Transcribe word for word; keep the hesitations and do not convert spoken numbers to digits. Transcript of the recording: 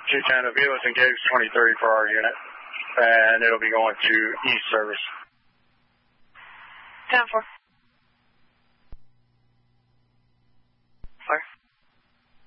two ten, the vehicle is engaged twenty thirty for our unit, and it'll be going to east service. ten four. Fire.